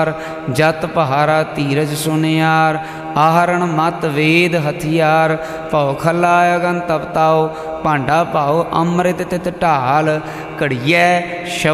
जत पहारा धीरज सुनियार, आहरण मत वेद हथियार। भौ खला अगन तपताओ, भांडा पाओ अमृत तित ढाल। घड़ियै